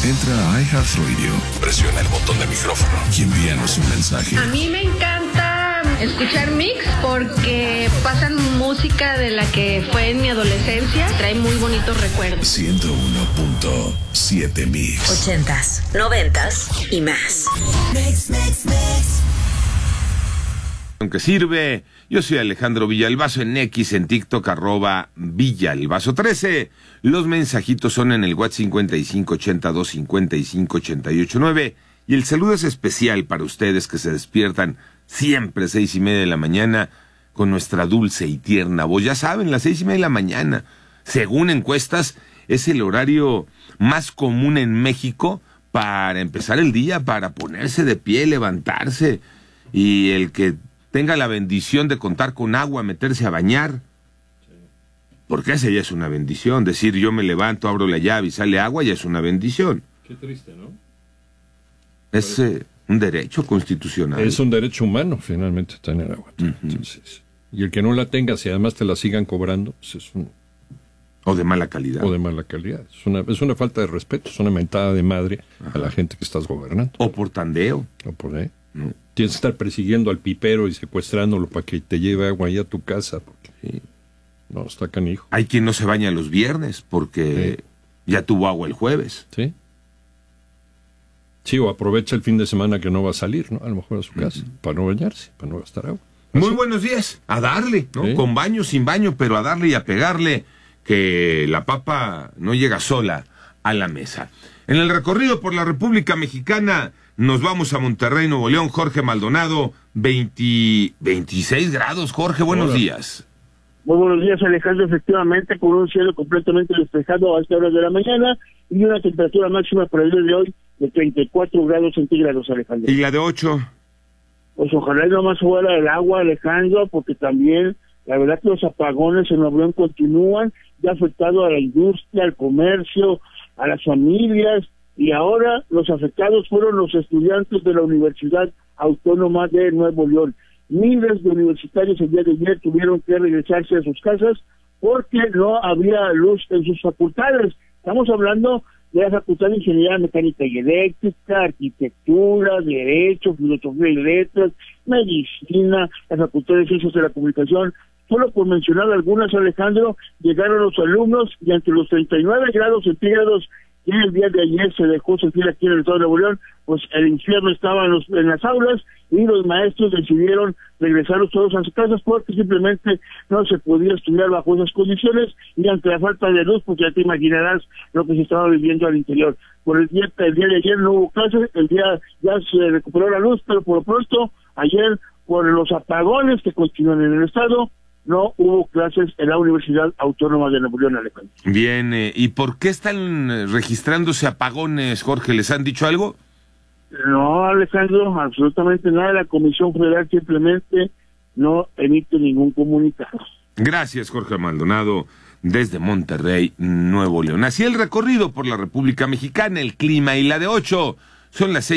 Entra a iHeartRadio, presiona el botón de micrófono y envíanos un mensaje. A mí me encanta escuchar Mix porque pasan música de la que fue en mi adolescencia. Trae muy bonitos recuerdos. 101.7 Mix. 80s, 90s y más. Mix. Aunque sirve, yo soy Alejandro Villalbazo en X, en TikTok, @Villalbazo13. Los mensajitos son en el WhatsApp 5582558889. Y el saludo es especial para ustedes que se despiertan siempre 6:30 de la mañana con nuestra dulce y tierna voz. Ya saben, las 6:30 de la mañana, según encuestas, es el horario más común en México para empezar el día, para ponerse de pie, levantarse, y el que tenga la bendición de contar con agua, meterse a bañar, porque esa ya es una bendición. Decir yo me levanto, abro la llave y sale agua ya es una bendición. Qué triste, ¿no? Es un derecho constitucional. Es un derecho humano, finalmente, tener agua. Entonces, y el que no la tenga, si además te la sigan cobrando, pues es un... O de mala calidad. O de mala calidad. Es una falta de respeto, es una mentada de madre a la gente que estás gobernando. O por tandeo. O por Tienes que estar persiguiendo al pipero y secuestrándolo para que te lleve agua ahí a tu casa. Porque... Sí. No, está canijo. Hay quien no se baña los viernes porque ya tuvo agua el jueves. Sí. Sí, o aprovecha el fin de semana que no va a salir, ¿no? A lo mejor a su casa, para no bañarse, para no gastar agua. Muy buenos días, a darle, ¿no? Sí. Con baño, sin baño, pero a darle y a pegarle, que la papa no llega sola a la mesa. En el recorrido por la República Mexicana nos vamos a Monterrey, Nuevo León. Jorge Maldonado, 26 grados. Jorge, buenos días. Muy buenos días, Alejandro. Efectivamente, con un cielo completamente despejado a esta hora de la mañana y una temperatura máxima para el día de hoy de 34 grados centígrados, Alejandro. ¿Y la de 8? Pues ojalá no más fuera el agua, Alejandro, porque también la verdad que los apagones en Nuevo León continúan, ya afectado a la industria, al comercio, a las familias, y ahora los afectados fueron los estudiantes de la Universidad Autónoma de Nuevo León. Miles de universitarios el día de ayer tuvieron que regresarse a sus casas porque no había luz en sus facultades. Estamos hablando de la Facultad de Ingeniería Mecánica y Eléctrica, Arquitectura, Derecho, Filosofía y Letras, Medicina, la Facultad de Ciencias de la Comunicación. Solo por mencionar algunas, Alejandro, llegaron los alumnos y ante los 39 grados centígrados que el día de ayer se dejó sentir aquí en el estado de Nuevo León, pues el infierno estaba en las aulas y los maestros decidieron regresarlos todos a sus casas porque simplemente no se podía estudiar bajo esas condiciones y ante la falta de luz, pues ya te imaginarás lo que se estaba viviendo al interior. Por el día de ayer no hubo clases, el día ya se recuperó la luz, pero por lo pronto ayer por los apagones que continúan en el estado, no hubo clases en la Universidad Autónoma de Nuevo León, Alejandro. Bien, ¿y por qué están registrándose apagones, Jorge? ¿Les han dicho algo? No, Alejandro, absolutamente nada. La Comisión Federal simplemente no emite ningún comunicado. Gracias, Jorge Maldonado, desde Monterrey, Nuevo León. Así el recorrido por la República Mexicana, el clima y la de 8. Son las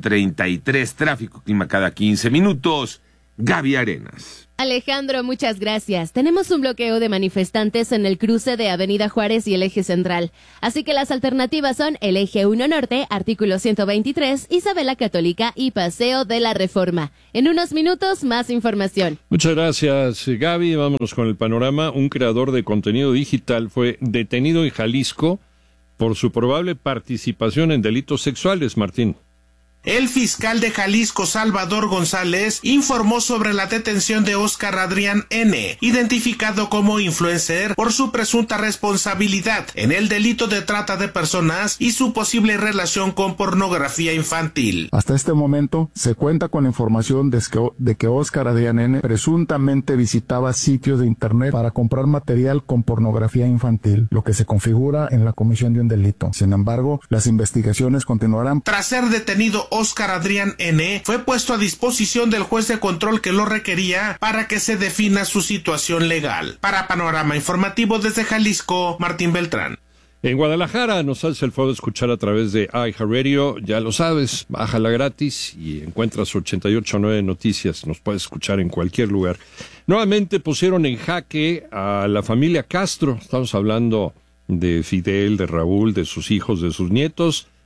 6:33, tráfico, clima cada 15 minutos. Gaby Arenas. Alejandro, muchas gracias. Tenemos un bloqueo de manifestantes en el cruce de Avenida Juárez y el Eje Central. Así que las alternativas son el Eje 1 Norte, artículo 123, Isabela Católica y Paseo de la Reforma. En unos minutos, más información. Muchas gracias, Gaby. Vámonos con el panorama. Un creador de contenido digital fue detenido en Jalisco por su probable participación en delitos sexuales, Martín. El fiscal de Jalisco, Salvador González, informó sobre la detención de Óscar Adrián N., identificado como influencer por su presunta responsabilidad en el delito de trata de personas y su posible relación con pornografía infantil. Hasta este momento se cuenta con información de que Óscar Adrián N. presuntamente visitaba sitios de internet para comprar material con pornografía infantil, lo que se configura en la comisión de un delito. Sin embargo, las investigaciones continuarán. Tras ser detenido, Óscar Adrián N. fue puesto a disposición del juez de control que lo requería para que se defina su situación legal. Para Panorama Informativo desde Jalisco, Martín Beltrán. En Guadalajara nos hace el favor de escuchar a través de iHeartRadio, ya lo sabes, bájala gratis y encuentras 88.9 Noticias, nos puedes escuchar en cualquier lugar. Nuevamente pusieron en jaque a la familia Castro, estamos hablando de Fidel, de Raúl, de sus hijos, de sus nietos.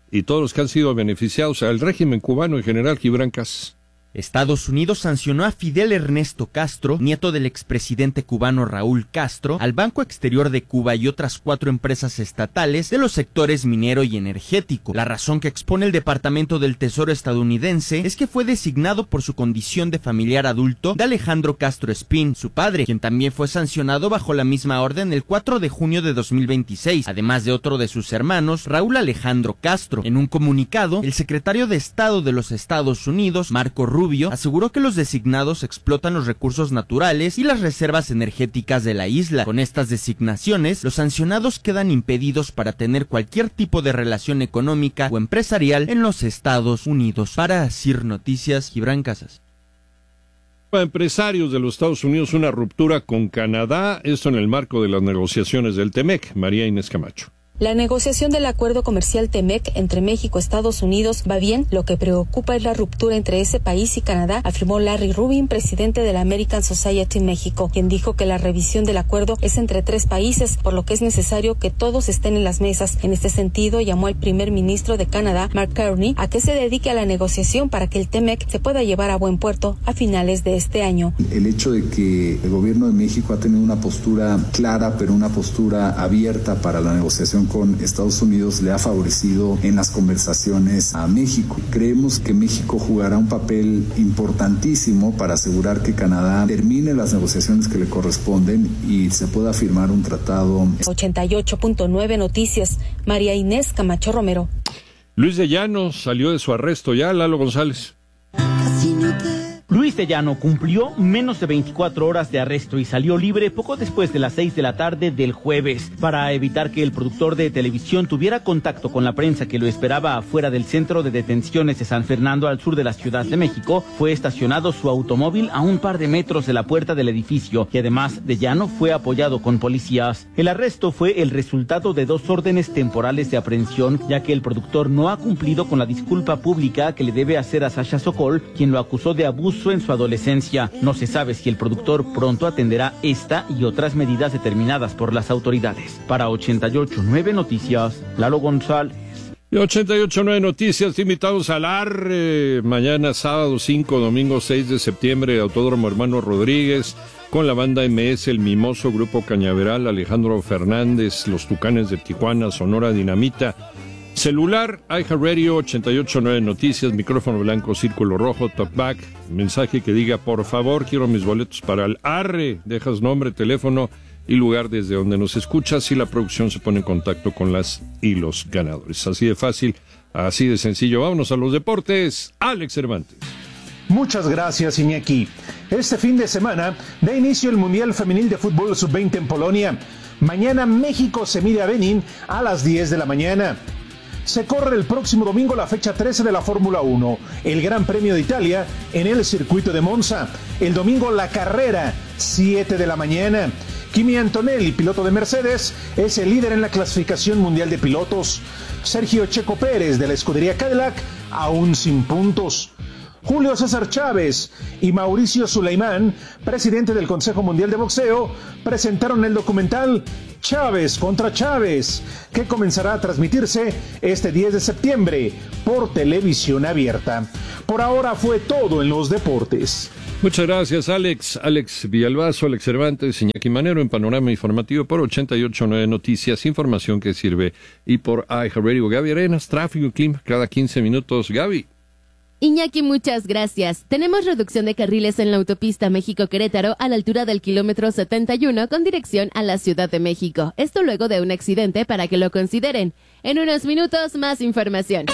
y todos los que han sido beneficiados al régimen cubano en general. Gibran Casas. Estados Unidos sancionó a Fidel Ernesto Castro, nieto del expresidente cubano Raúl Castro, al Banco Exterior de Cuba y otras 4 empresas estatales de los sectores minero y energético. La razón que expone el Departamento del Tesoro estadounidense es que fue designado por su condición de familiar adulto de Alejandro Castro Espín, su padre, quien también fue sancionado bajo la misma orden el 4 de junio de 2026, además de otro de sus hermanos, Raúl Alejandro Castro. En un comunicado, el secretario de Estado de los Estados Unidos, Marco Rubio, aseguró que los designados explotan los recursos naturales y las reservas energéticas de la isla. Con estas designaciones, los sancionados quedan impedidos para tener cualquier tipo de relación económica o empresarial en los Estados Unidos. Para CIR Noticias, Gibran Casas. Para empresarios de los Estados Unidos, una ruptura con Canadá, esto en el marco de las negociaciones del TEMEC. María Inés Camacho. La negociación del acuerdo comercial TEMEC entre México y Estados Unidos va bien. Lo que preocupa es la ruptura entre ese país y Canadá, afirmó Larry Rubin, presidente de la American Society México, quien dijo que la revisión del acuerdo es entre 3 países, por lo que es necesario que todos estén en las mesas. En este sentido, llamó al primer ministro de Canadá, Mark Carney, a que se dedique a la negociación para que el TEMEC se pueda llevar a buen puerto a finales de este año. El hecho de que el gobierno de México ha tenido una postura clara, pero una postura abierta para la negociación con Estados Unidos le ha favorecido en las conversaciones a México. Creemos que México jugará un papel importantísimo para asegurar que Canadá termine las negociaciones que le corresponden y se pueda firmar un tratado. 88.9 Noticias, María Inés Camacho Romero. Luis de Llano salió de su arresto ya, Lalo González. Luis de Llano cumplió menos de 24 horas de arresto y salió libre poco después de las 6 de la tarde del jueves. Para evitar que el productor de televisión tuviera contacto con la prensa que lo esperaba afuera del centro de detenciones de San Fernando al sur de la Ciudad de México, fue estacionado su automóvil a un par de metros de la puerta del edificio y además de Llano fue apoyado con policías. El arresto fue el resultado de 2 órdenes temporales de aprehensión, ya que el productor no ha cumplido con la disculpa pública que le debe hacer a Sasha Sokol, quien lo acusó de abuso en su adolescencia. No se sabe si el productor pronto atenderá esta y otras medidas determinadas por las autoridades. Para 88.9 Noticias, Lalo González. Y 88.9 Noticias, invitados al ARRE, mañana sábado 5, domingo 6 de septiembre, Autódromo Hermano Rodríguez, con la banda MS, El Mimoso, Grupo Cañaveral, Alejandro Fernández, Los Tucanes de Tijuana, Sonora Dinamita. Celular, iHeartRadio, 88.9 Noticias, micrófono blanco, círculo rojo, talkback, mensaje que diga, por favor, quiero mis boletos para el ARRE, dejas nombre, teléfono y lugar desde donde nos escuchas y la producción se pone en contacto con las y los ganadores. Así de fácil, así de sencillo. Vámonos a los deportes. Alex Cervantes. Muchas gracias, Iñaki. Este fin de semana da inicio el Mundial Femenil de Fútbol Sub-20 en Polonia. Mañana México se mide a Benín a las 10 de la mañana. Se corre el próximo domingo la fecha 13 de la Fórmula 1, el Gran Premio de Italia en el circuito de Monza. El domingo la carrera, 7 de la mañana. Kimi Antonelli, piloto de Mercedes, es el líder en la clasificación mundial de pilotos. Sergio Checo Pérez de la escudería Cadillac, aún sin puntos. Julio César Chávez y Mauricio Sulaimán, presidente del Consejo Mundial de Boxeo, presentaron el documental Chávez contra Chávez, que comenzará a transmitirse este 10 de septiembre por televisión abierta. Por ahora fue todo en los deportes. Muchas gracias, Alex. Alex Villalbazo, Alex Cervantes, Iñaki Manero en Panorama Informativo por 88.9 Noticias, información que sirve. Y por iHeartRadio, Gaby Arenas, tráfico y clima cada 15 minutos. Gaby. Iñaki, muchas gracias. Tenemos reducción de carriles en la autopista México-Querétaro a la altura del kilómetro 71 con dirección a la Ciudad de México. Esto luego de un accidente para que lo consideren. En unos minutos, más información.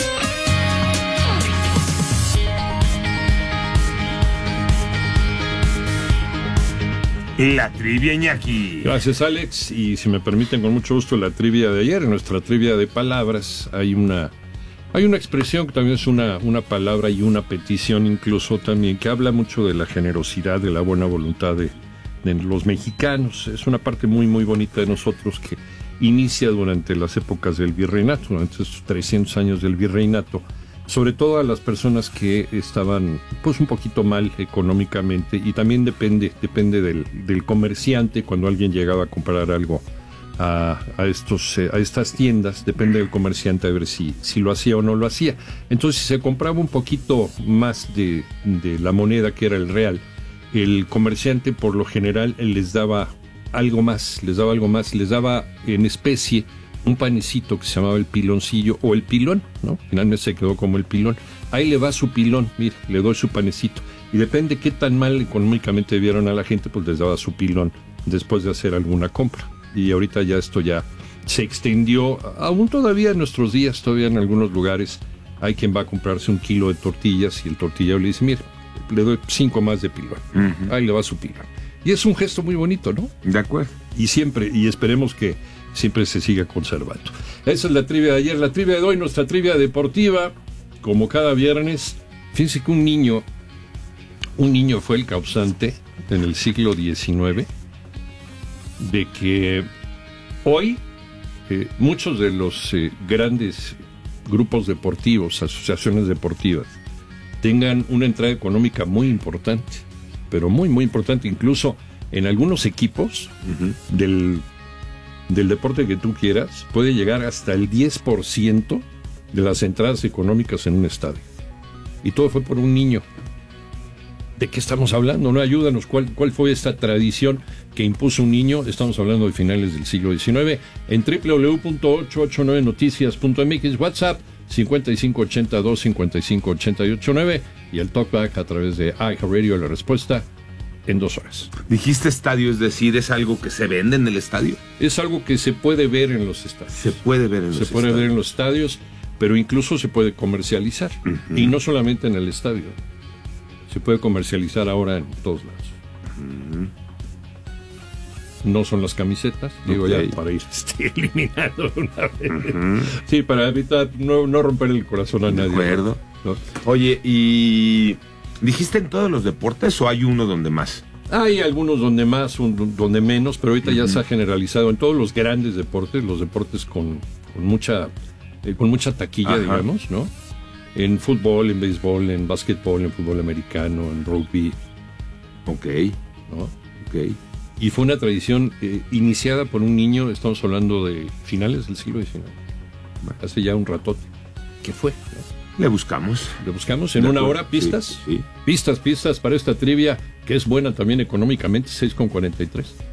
La trivia, Iñaki. Gracias, Alex. Y si me permiten, con mucho gusto, la trivia de ayer. En nuestra trivia de palabras hay una expresión que también es una palabra y una petición incluso también, que habla mucho de la generosidad, de la buena voluntad de los mexicanos. Es una parte muy, muy bonita de nosotros que inicia durante las épocas del virreinato, durante estos 300 años del virreinato. Sobre todo a las personas que estaban pues un poquito mal económicamente, y también depende del comerciante cuando alguien llegaba a comprar algo a estas tiendas, depende del comerciante a ver si lo hacía o no lo hacía. Entonces, si se compraba un poquito más de la moneda que era el real, el comerciante por lo general les daba algo más, les daba en especie un panecito que se llamaba el piloncillo o el pilón, ¿no? Finalmente se quedó como el pilón. Ahí le va su pilón, mire, le doy su panecito. Y depende qué tan mal económicamente vieron a la gente, pues les daba su pilón después de hacer alguna compra. Y ahorita ya esto ya se extendió, aún todavía en nuestros días, todavía en algunos lugares hay quien va a comprarse 1 kilo de tortillas y el tortillero le dice, mire, le doy 5 más de pilón. Ahí le va su pilón. Y es un gesto muy bonito, ¿no? De acuerdo. Y esperemos que siempre se siga conservando. Esa es la trivia de ayer. La trivia de hoy, nuestra trivia deportiva, como cada viernes. Fíjense que un niño fue el causante en el siglo XIX de que hoy muchos de los grandes grupos deportivos, asociaciones deportivas, tengan una entrada económica muy importante, pero muy, muy importante, incluso en algunos equipos del deporte que tú quieras, puede llegar hasta el 10% de las entradas económicas en un estadio. Y todo fue por un niño. ¿De qué estamos hablando? ¿No? Ayúdanos, ¿cuál fue esta tradición que impuso un niño? Estamos hablando de finales del siglo XIX. En www.889noticias.mx, WhatsApp 5582-558889 y el talkback a través de iHeartRadio, la respuesta en 2 horas. Dijiste estadio, es decir, ¿es algo que se vende en el estadio? Es algo que se puede ver en los estadios. Se puede ver en los estadios, pero incluso se puede comercializar. Y no solamente en el estadio. Se puede comercializar ahora en todos lados. No son las camisetas, digo ya para ir eliminando de una vez. Sí, para evitar no romper el corazón a nadie. De acuerdo. ¿No? Oye, ¿y dijiste en todos los deportes o hay uno donde más? Hay algunos donde más, donde menos, pero ahorita ya se ha generalizado en todos los grandes deportes, los deportes con mucha taquilla, digamos, ¿no? En fútbol, en béisbol, en básquetbol, en fútbol americano, en rugby. Ok. ¿No? Ok. Y fue una tradición iniciada por un niño, estamos hablando de finales del siglo XIX. Hace ya un ratote. ¿Qué fue? ¿No? Le buscamos en una hora, pistas. Sí. Pistas para esta trivia, que es buena también económicamente, 6,43.